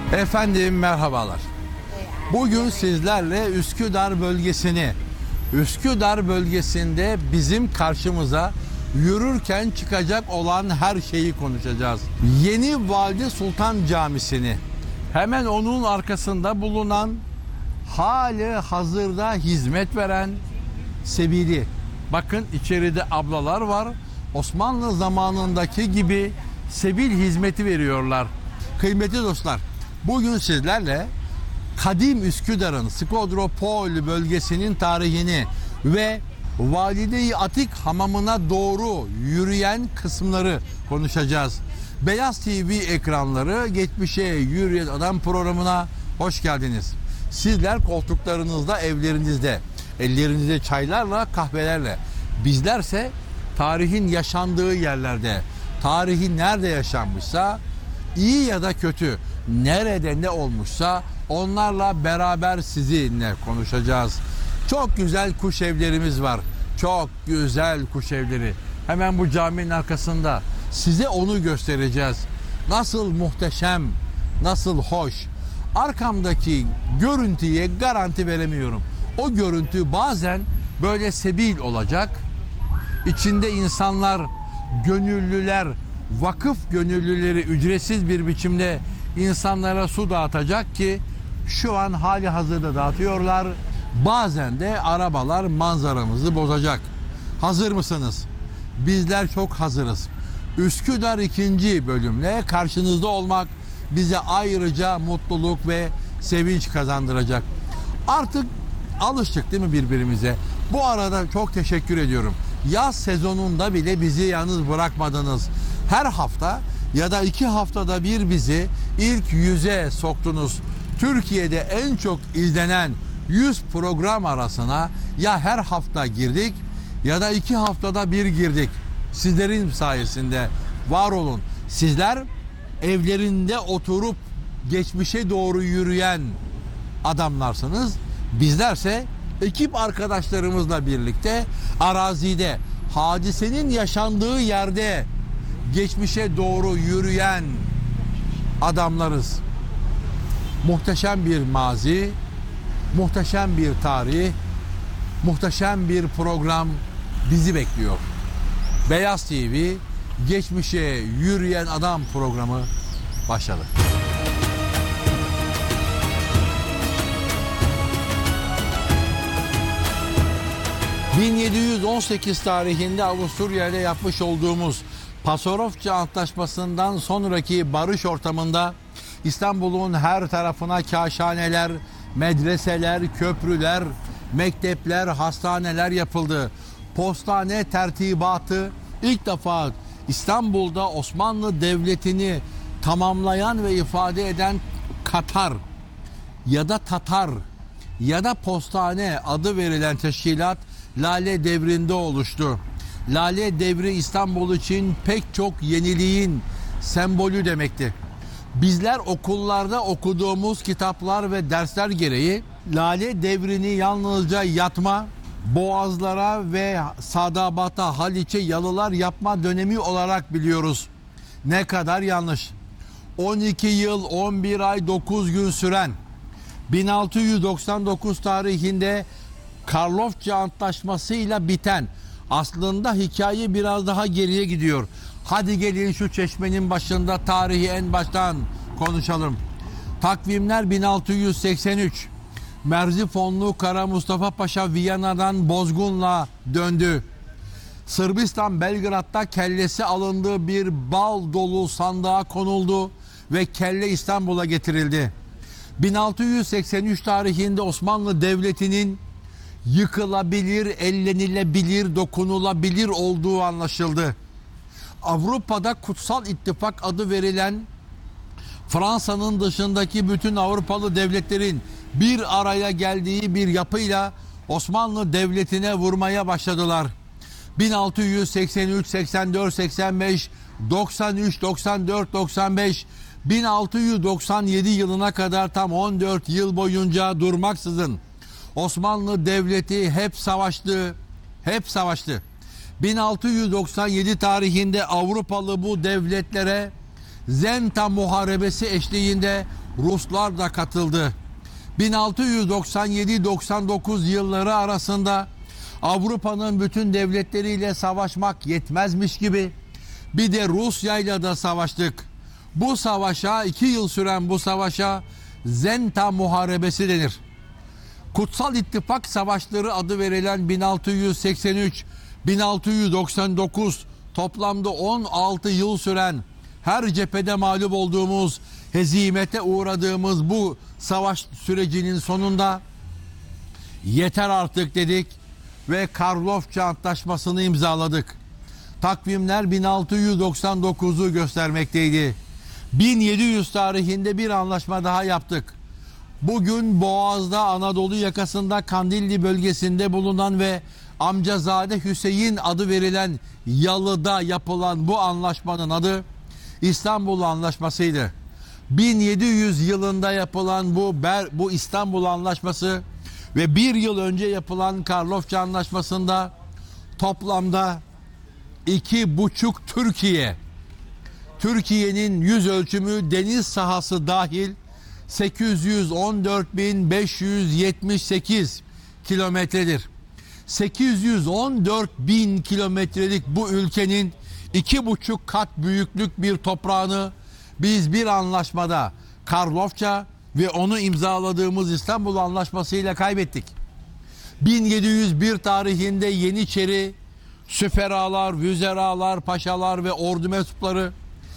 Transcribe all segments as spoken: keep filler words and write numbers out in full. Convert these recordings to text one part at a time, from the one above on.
Efendim merhabalar. Bugün sizlerle Üsküdar bölgesini, Üsküdar bölgesinde bizim karşımıza yürürken çıkacak olan her şeyi konuşacağız. Yeni Valide Sultan Camisi'ni, hemen onun arkasında bulunan, hali hazırda hizmet veren Sebili. Bakın içeride ablalar var. Osmanlı zamanındaki gibi sebil hizmeti veriyorlar. Kıymetli dostlar, bugün sizlerle kadim Üsküdar'ın Skodropol bölgesinin tarihini ve Valide-i Atik hamamına doğru yürüyen kısımları konuşacağız. Beyaz T V ekranları Geçmişe Yürüyen Adam programına hoş geldiniz. Sizler koltuklarınızda, evlerinizde, ellerinizde çaylarla, kahvelerle. Bizlerse tarihin yaşandığı yerlerde, tarihin nerede yaşanmışsa, iyi ya da kötü, nerede ne olmuşsa onlarla beraber sizinle konuşacağız. Çok güzel kuş evlerimiz var. Çok güzel kuş evleri. Hemen bu caminin arkasında size onu göstereceğiz. Nasıl muhteşem, nasıl hoş. Arkamdaki görüntüye garanti veremiyorum. O görüntü bazen böyle sebil olacak. İçinde insanlar, gönüllüler, vakıf gönüllüleri ücretsiz bir biçimde insanlara su dağıtacak ki şu an hali hazırda dağıtıyorlar. Bazen de arabalar manzaramızı bozacak. Hazır mısınız? Bizler çok hazırız. Üsküdar ikinci bölümle karşınızda olmak bize ayrıca mutluluk ve sevinç kazandıracak. Artık alıştık değil mi birbirimize? Bu arada çok teşekkür ediyorum. Yaz sezonunda bile bizi yalnız bırakmadınız. Her hafta ya da iki haftada bir bizi ilk yüze soktunuz. Türkiye'de en çok izlenen yüz program arasına ya her hafta girdik ya da iki haftada bir girdik. Sizlerin sayesinde var olun. Sizler evlerinde oturup geçmişe doğru yürüyen adamlarsınız. Bizlerse ekip arkadaşlarımızla birlikte arazide, hadisenin yaşandığı yerde geçmişe doğru yürüyen adamlarız. Muhteşem bir mazi, muhteşem bir tarih, muhteşem bir program bizi bekliyor. Beyaz T V Geçmişe Yürüyen Adam programı başladı. bin yedi yüz on sekiz tarihinde Avusturya ile yapmış olduğumuz Pasarofça Antlaşması'ndan sonraki barış ortamında İstanbul'un her tarafına kâşhaneler, medreseler, köprüler, mektepler, hastaneler yapıldı. Postane tertibatı ilk defa İstanbul'da Osmanlı Devleti'ni tamamlayan ve ifade eden Katar ya da Tatar ya da Postane adı verilen teşkilat Lale Devri'nde oluştu. Lale Devri İstanbul için pek çok yeniliğin sembolü demekti. Bizler okullarda okuduğumuz kitaplar ve dersler gereği Lale Devri'ni yalnızca yatma, boğazlara ve Sadabata, Haliç'e yalılar yapma dönemi olarak biliyoruz. Ne kadar yanlış. on iki yıl, on bir ay, dokuz gün süren bin altı yüz doksan dokuz tarihinde Karlofça Antlaşması'yla biten, aslında hikaye biraz daha geriye gidiyor. Hadi gelin şu çeşmenin başında tarihi en baştan konuşalım. Takvimler bin altı yüz seksen üç. Merzifonlu Kara Mustafa Paşa Viyana'dan bozgunla döndü. Sırbistan Belgrad'da kellesi alındığı bir bal dolu sandığa konuldu ve kelle İstanbul'a getirildi. bin altı yüz seksen üç tarihinde Osmanlı Devleti'nin yıkılabilir, ellenilebilir, dokunulabilir olduğu anlaşıldı. Avrupa'da Kutsal İttifak adı verilen Fransa'nın dışındaki bütün Avrupalı devletlerin bir araya geldiği bir yapıyla Osmanlı Devleti'ne vurmaya başladılar. bin altı yüz seksen üç, seksen dört, seksen beş, doksan üç, doksan dört, doksan beş, bin altı yüz doksan yedi yılına kadar tam on dört yıl boyunca durmaksızın Osmanlı Devleti hep savaştı, hep savaştı. bin altı yüz doksan yedi tarihinde Avrupalı bu devletlere Zenta Muharebesi eşliğinde Ruslar da katıldı. bin altı yüz doksan yedi doksan dokuz yılları arasında Avrupa'nın bütün devletleriyle savaşmak yetmezmiş gibi bir de Rusya'yla da savaştık. Bu savaşa, iki yıl süren bu savaşa Zenta Muharebesi denir. Kutsal İttifak Savaşları adı verilen bin altı yüz seksen üç bin altı yüz doksan dokuz toplamda on altı yıl süren, her cephede mağlup olduğumuz, hezimete uğradığımız bu savaş sürecinin sonunda yeter artık dedik ve Karlofça Antlaşması'nı imzaladık. Takvimler bin altı yüz doksan dokuzu göstermekteydi. bin yedi yüz tarihinde bir anlaşma daha yaptık. Bugün Boğaz'da, Anadolu yakasında, Kandilli bölgesinde bulunan ve Amcazade Hüseyin adı verilen Yalı'da yapılan bu anlaşmanın adı İstanbul Anlaşması'ydı. bin yedi yüz yılında yapılan bu Ber, bu İstanbul Anlaşması ve bir yıl önce yapılan Karlofça Anlaşması'nda toplamda iki buçuk Türkiye, Türkiye'nin yüz ölçümü deniz sahası dahil sekiz yüz on dört bin beş yüz yetmiş sekiz kilometredir. sekiz yüz on dört bin kilometrelik bu ülkenin iki buçuk kat büyüklük bir toprağını biz bir anlaşmada, Karlofça ve onu imzaladığımız İstanbul Anlaşması ile kaybettik. bin yedi yüz bir tarihinde Yeniçeri, süferalar, vüzeralar, paşalar ve ordu mensupları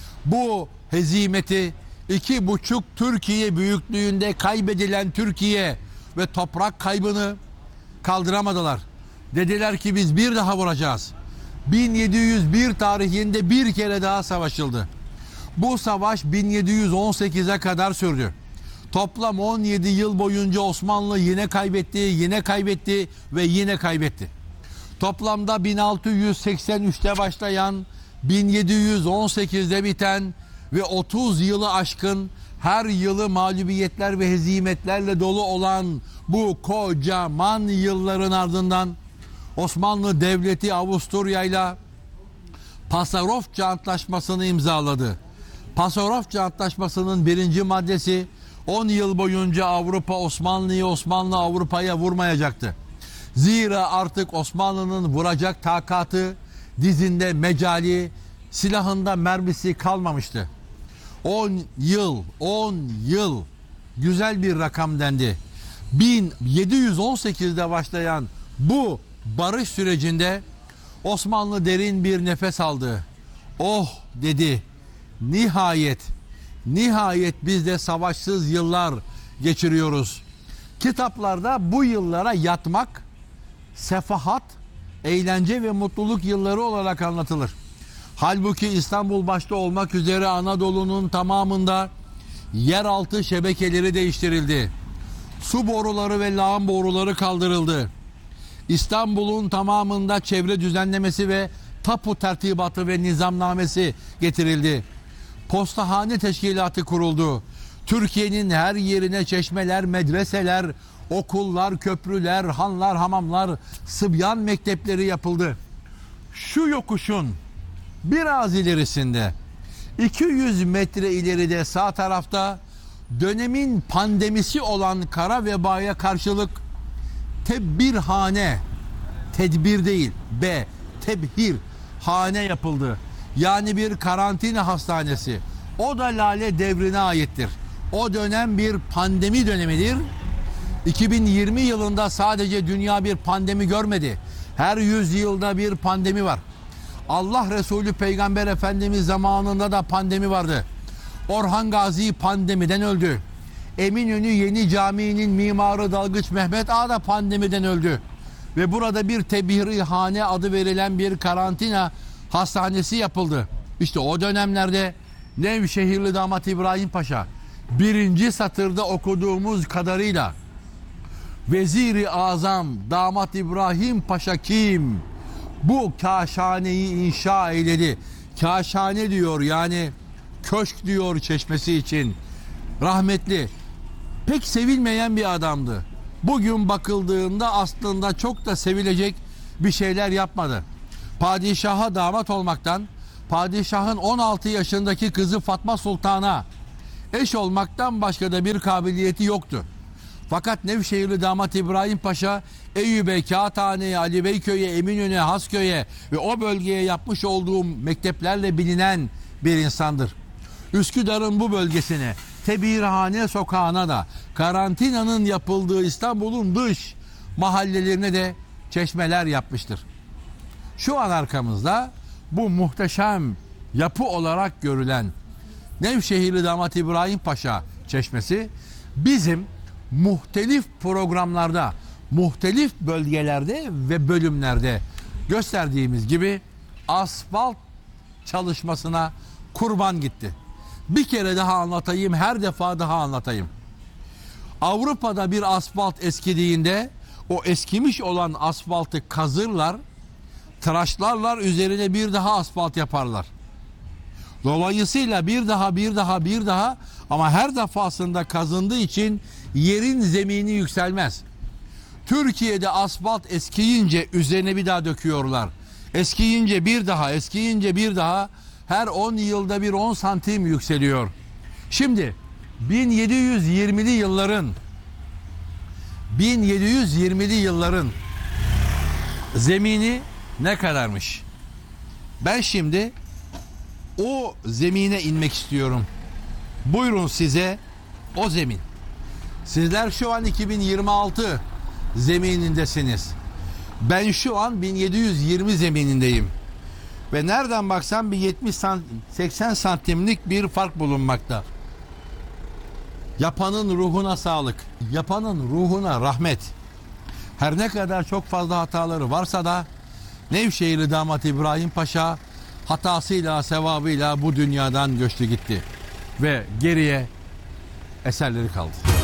bu hezimeti iki buçuk Türkiye büyüklüğünde kaybedilen Türkiye ve toprak kaybını kaldıramadılar. Dediler ki biz bir daha vuracağız. bin yedi yüz bir tarihinde bir kere daha savaşıldı. Bu savaş bin yedi yüz on sekize kadar sürdü. Toplam on yedi yıl boyunca Osmanlı yine kaybetti, yine kaybetti ve yine kaybetti. Toplamda bin altı yüz seksen üçte başlayan, bin yedi yüz on sekizde biten ve otuz yılı aşkın, her yılı mağlubiyetler ve hezimetlerle dolu olan bu kocaman yılların ardından Osmanlı Devleti Avusturya ile Pasarofça Antlaşması'nı imzaladı. Pasarofça Antlaşması'nın birinci maddesi on yıl boyunca Avrupa Osmanlı'yı, Osmanlı Avrupa'ya vurmayacaktı. Zira artık Osmanlı'nın vuracak takatı, dizinde mecali, silahında mermisi kalmamıştı. on yıl, on yıl güzel bir rakam dendi. bin yedi yüz on sekizde başlayan bu barış sürecinde Osmanlı derin bir nefes aldı. Oh dedi. Nihayet, nihayet biz de savaşsız yıllar geçiriyoruz. Kitaplarda bu yıllara yatmak, sefahat, eğlence ve mutluluk yılları olarak anlatılır. Halbuki İstanbul başta olmak üzere Anadolu'nun tamamında yeraltı şebekeleri değiştirildi. Su boruları ve lağım boruları kaldırıldı. İstanbul'un tamamında çevre düzenlemesi ve tapu tertibatı ve nizamnamesi getirildi. Postahane teşkilatı kuruldu. Türkiye'nin her yerine çeşmeler, medreseler, okullar, köprüler, hanlar, hamamlar, sıbyan mektepleri yapıldı. Şu yokuşun biraz ilerisinde, iki yüz metre ileride sağ tarafta dönemin pandemisi olan kara vebaya karşılık tedbirhane, tedbir değil, B, tebhir hane yapıldı. Yani bir karantina hastanesi. O da Lale devrine aittir. O dönem bir pandemi dönemidir. iki bin yirmi yılında sadece dünya bir pandemi görmedi. Her yüz yılda bir pandemi var. Allah Resulü Peygamber Efendimiz zamanında da pandemi vardı. Orhan Gazi pandemiden öldü. Eminönü Yeni Camii'nin mimarı Dalgıç Mehmet Ağa da pandemiden öldü. Ve burada bir tebhirhane adı verilen bir karantina hastanesi yapıldı. İşte o dönemlerde Nevşehirli Damat İbrahim Paşa birinci satırda okuduğumuz kadarıyla Veziri Azam Damat İbrahim Paşa kim? Bu kaşhaneyi inşa eyledi. Kaşhane diyor, yani köşk diyor çeşmesi için. Rahmetli. Pek sevilmeyen bir adamdı. Bugün bakıldığında aslında çok da sevilecek bir şeyler yapmadı. Padişaha damat olmaktan, padişahın on altı yaşındaki kızı Fatma Sultan'a Eş olmaktan başka da bir kabiliyeti yoktu. Fakat Nevşehirli damat İbrahim Paşa, Eyüp'e, Kağıthane'ye, Ali Beyköy'e, Eminönü'ne, Hasköy'e ve o bölgeye yapmış olduğum mekteplerle bilinen bir insandır. Üsküdar'ın bu bölgesine, Tebirhane sokağına da, karantinanın yapıldığı İstanbul'un dış mahallelerine de çeşmeler yapmıştır. Şu an arkamızda bu muhteşem yapı olarak görülen Nevşehirli damat İbrahim Paşa Çeşmesi bizim muhtelif programlarda, muhtelif bölgelerde ve bölümlerde gösterdiğimiz gibi asfalt çalışmasına kurban gitti. Bir kere daha anlatayım, her defa daha anlatayım. Avrupa'da bir asfalt eskidiğinde o eskimiş olan asfaltı kazırlar, tıraşlarlar, üzerine bir daha asfalt yaparlar. Dolayısıyla bir daha bir daha bir daha ama her defasında kazındığı için yerin zemini yükselmez. Türkiye'de asfalt eskiyince üzerine bir daha döküyorlar. Eskiyince bir daha, eskiyince bir daha, her on yılda bir on santim yükseliyor. Şimdi bin yedi yüz yirmili yılların bin yedi yüz yirmili yılların zemini ne kadarmış? Ben şimdi o zemine inmek istiyorum. Buyurun size o zemin. Sizler şu an iki bin yirmi altı zeminindesiniz. Ben şu an bin yedi yüz yirmi zeminindeyim. Ve nereden baksam bir yetmiş seksen santimlik bir fark bulunmakta. Yapanın ruhuna sağlık. Yapanın ruhuna rahmet. Her ne kadar çok fazla hataları varsa da Nevşehirli damat İbrahim Paşa hatasıyla, sevabıyla bu dünyadan göçtü gitti. Ve geriye eserleri kaldı.